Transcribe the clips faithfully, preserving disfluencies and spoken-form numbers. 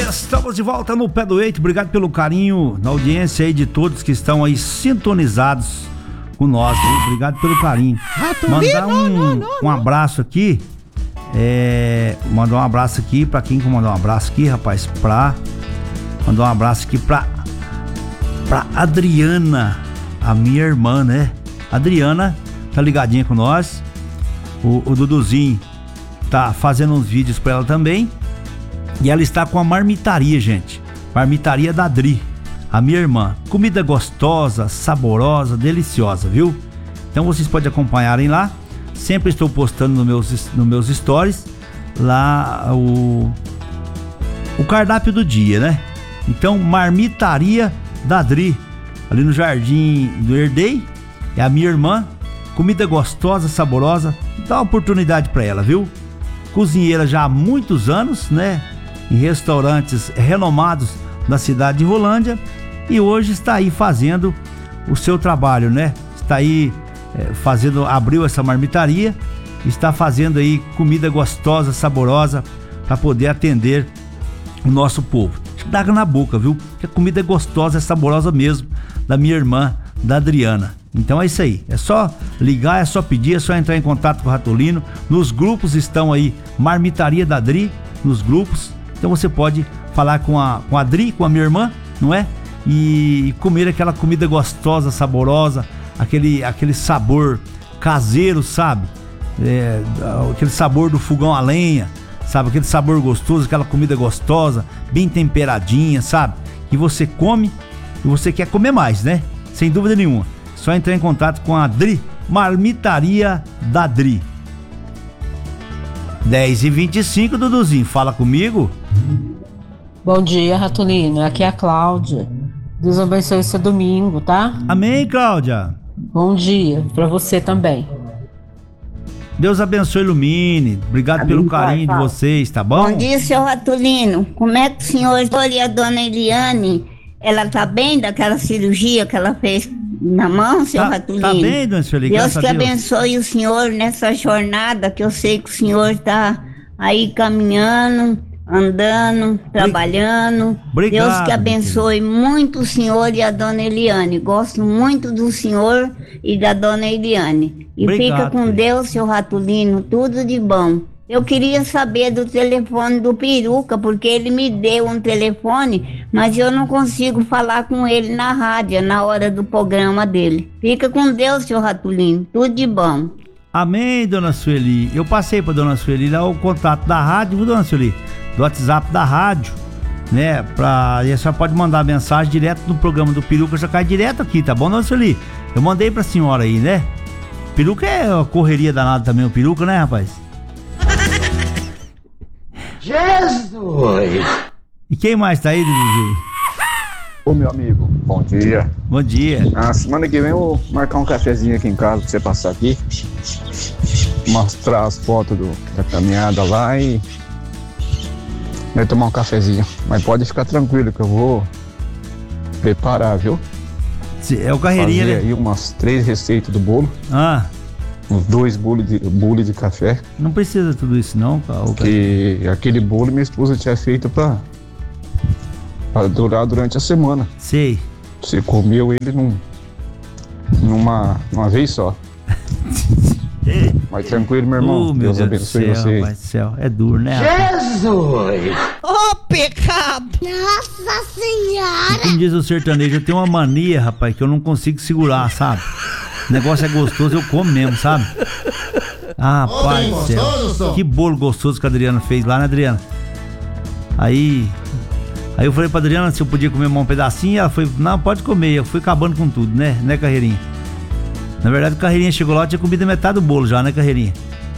Estamos de volta no Pé do Eito. Obrigado pelo carinho na audiência aí de todos que estão aí sintonizados com nós, viu? Obrigado pelo carinho. Mandar um, um abraço aqui. É, mandar um abraço aqui pra quem que mandar um abraço aqui, rapaz. Pra mandar um abraço aqui pra pra Adriana, a minha irmã, né? Adriana tá ligadinha com nós. O, o Duduzinho tá fazendo uns vídeos pra ela também. E ela está com a marmitaria, gente. Marmitaria da Adri, a minha irmã. Comida gostosa, saborosa, deliciosa, viu? Então vocês podem acompanharem lá. Sempre estou postando nos meus, nos meus stories lá o, o cardápio do dia, né? Então, marmitaria da Adri, ali no Jardim do Herdei. É a minha irmã. Comida gostosa, saborosa. Dá uma oportunidade para ela, viu? Cozinheira já há muitos anos, né? Em restaurantes renomados da cidade de Rolândia, e hoje está aí fazendo o seu trabalho, né? Está aí é, fazendo, abriu essa marmitaria, está fazendo aí comida gostosa, saborosa para poder atender o nosso povo. Dá água na boca, viu? Porque a comida é gostosa, é saborosa mesmo, da minha irmã, da Adriana. Então é isso aí, é só ligar, é só pedir, é só entrar em contato com o Ratolino. Nos grupos estão aí, Marmitaria da Adri, nos grupos. Então você pode falar com a, com a Adri, com a minha irmã, não é? E comer aquela comida gostosa, saborosa, aquele, aquele sabor caseiro, sabe? É, aquele sabor do fogão a lenha, sabe? Aquele sabor gostoso, aquela comida gostosa, bem temperadinha, sabe? Que você come e você quer comer mais, né? Sem dúvida nenhuma. Só entrar em contato com a Adri, Marmitaria da Adri. dez e vinte e cinco, Duduzinho, fala comigo. Bom dia, Ratolino, aqui é a Cláudia. Deus abençoe seu domingo, tá? Amém, Cláudia. Bom dia pra você também. Deus abençoe, ilumine. Obrigado Amém, pelo carinho pai, pai. de vocês, tá bom? Bom dia, seu Ratolino. Como é que o senhor e a dona Eliane, ela tá bem daquela cirurgia que ela fez na mão, seu tá, Ratolino? Tá bem, dona Sueli, Deus que Deus. abençoe o senhor nessa jornada, que eu sei que o senhor tá aí caminhando, andando, trabalhando. Obrigado, Deus que abençoe muito o senhor e a dona Eliane. Gosto muito do senhor e da dona Eliane. E Obrigado, fica com filho. Deus, seu Ratolino, tudo de bom. Eu queria saber do telefone do Peruca, porque ele me deu um telefone, mas eu não consigo falar com ele na rádio, na hora do programa dele. Fica com Deus, seu Ratolino, tudo de bom. Amém, dona Sueli. Eu passei pra dona Sueli lá o contato da rádio, viu, dona Sueli? Do WhatsApp da rádio, né? Pra... E a senhora pode mandar mensagem direto no programa do Peruca, já cai direto aqui, tá bom, dona Sueli? Eu mandei pra senhora aí, né? Peruca é uma correria danada também, o Peruca, né, rapaz? Jesus! E quem mais tá aí, Dudu? Ô, meu amigo, bom dia. Bom dia. Na semana que vem eu vou marcar um cafezinho aqui em casa pra você passar aqui, mostrar as fotos do, da caminhada lá e vai tomar um cafezinho. Mas pode ficar tranquilo que eu vou preparar, viu? É o carreirinha, fazer né? aí umas três receitas do bolo. Ah. Uns dois bolos de, bolo de café. Não precisa tudo isso não, cara. Que aquele bolo minha esposa tinha feito pra, pra durar durante a semana. Sei. Você comeu ele num, numa, numa vez só. Mas tranquilo, meu irmão. Oh, Deus, Deus abençoe do céu, você. Rapaz do céu. É duro, né? Jesus! Oh, pecado! Nossa Senhora! E como diz o sertanejo, eu tenho uma mania, rapaz, que eu não consigo segurar, sabe? O negócio é gostoso, eu como mesmo, sabe? Ah, rapaz do céu. Que bolo gostoso que a Adriana fez lá, né, Adriana? Aí... Aí eu falei pra Adriana se eu podia comer um pedacinho, e ela foi, não, pode comer. Eu fui acabando com tudo, né? Né, Carreirinha? Na verdade, o Carreirinha chegou lá e tinha comido metade do bolo já, né, Carreirinha?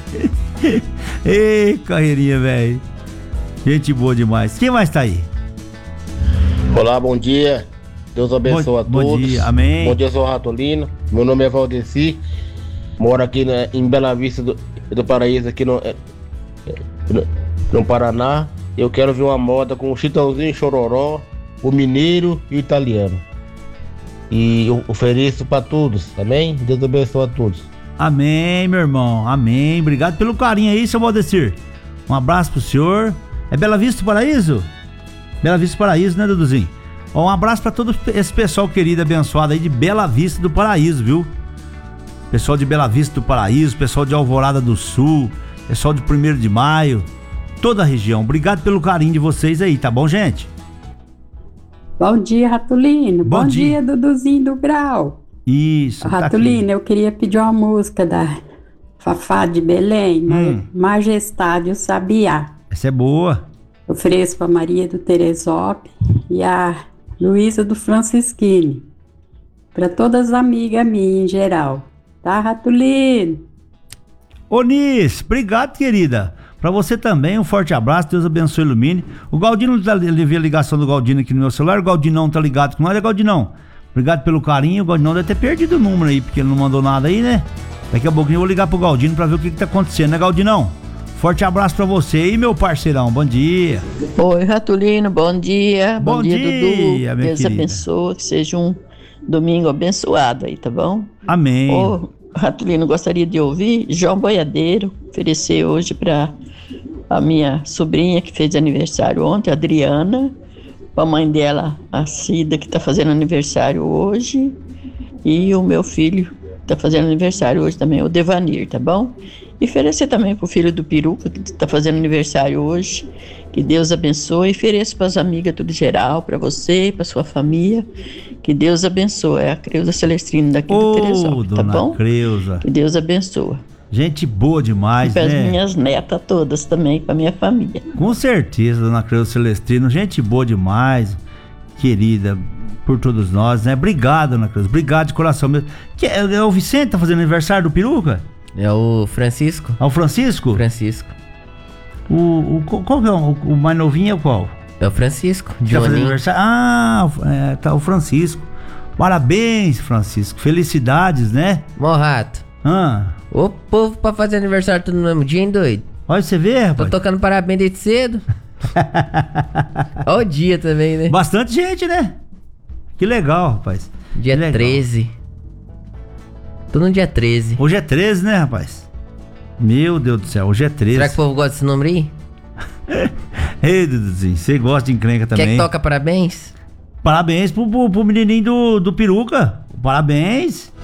Ei, Carreirinha, velho. Gente boa demais. Quem mais tá aí? Olá, bom dia. Deus abençoe bom, a todos. Bom dia, amém. Bom dia, sou Ratolino. Meu nome é Valdeci. Moro aqui na, em Bela Vista do, do Paraíso, aqui no, no, no Paraná. Eu quero ver uma moda com o Chitãozinho, Chororó, o Mineiro e o Italiano. E eu ofereço para todos, amém? Deus abençoe a todos. Amém, meu irmão, amém. Obrigado pelo carinho aí, seu Valdecir. Um abraço pro senhor. É Bela Vista do Paraíso? Bela Vista do Paraíso, né, Duduzinho? Ó, um abraço pra todo esse pessoal querido, abençoado aí de Bela Vista do Paraíso, viu? Pessoal de Bela Vista do Paraíso, pessoal de Alvorada do Sul, pessoal de primeiro de maio, toda a região. Obrigado pelo carinho de vocês aí, tá bom, gente? Bom dia, Ratulino. Bom, Bom dia. dia, Duduzinho do Grau. Isso, tá Ratulino, aqui. eu queria pedir uma música da Fafá de Belém, Hum. Majestade o Sabiá. Essa é boa. Ofereço para Maria do Teresópolis e a Luísa do Francisquini. Para todas as amigas minhas em geral. Tá, Ratulino? Ô, Nis, obrigado, querida. Pra você também, um forte abraço, Deus abençoe e ilumine. O Galdino, ele viu a ligação do Galdino aqui no meu celular, o Galdinão tá ligado com nós, é Galdinão? Obrigado pelo carinho, o Galdinão deve ter perdido o número aí, porque ele não mandou nada aí, né? Daqui a pouquinho eu vou ligar pro Galdino pra ver o que que tá acontecendo, né, Galdinão? Forte abraço pra você e meu parceirão, bom dia. Oi, Ratulino, bom dia. Bom Bom, dia, dia, Dudu. minha Deus querida. abençoe, que seja um domingo abençoado aí, tá bom? Amém. Ô, Ratulino, gostaria de ouvir João Boiadeiro oferecer hoje para a minha sobrinha que fez aniversário ontem, a Adriana, a mãe dela, a Cida, que está fazendo aniversário hoje, e o meu filho está fazendo aniversário hoje também, o Devanir, tá bom? E oferecer também pro filho do Peruca, que está fazendo aniversário hoje, que Deus abençoe. E ofereço para as amigas tudo geral, para você, para sua família, que Deus abençoe. É a Creuza Celestrino daqui Ô, do Teresópolis, tá dona bom? Creuza. Que Deus abençoe. Gente boa demais, E para as né? minhas netas todas também, para minha família. Com certeza, dona Creuza Celestrino, gente boa demais, querida, por todos nós, né? Obrigado, dona Creuza, obrigado de coração mesmo. Que, é, é o Vicente tá fazendo aniversário do Peruca? É o Francisco. É o Francisco? Francisco. O, o, qual que é o, o mais novinho é o qual? É o Francisco, Que tá fazendo Joaninho. aniversário? Ah, é, tá o Francisco. Parabéns, Francisco. Felicidades, né? Morrato. Ah, O povo pra fazer aniversário tudo no mesmo dia, hein, doido? olha você vê, Tô rapaz. tocando parabéns desde cedo. Olha o dia também, né? Bastante gente, né? Que legal, rapaz. Dia Que legal. treze. Tô no dia treze. Hoje é treze, né, rapaz? Meu Deus do céu, hoje é treze. Será que o povo gosta desse número aí? Ei, Duduzinho, você gosta de encrenca também? Quer que toca parabéns? Parabéns pro, pro, pro menininho do, do Peruca. Parabéns.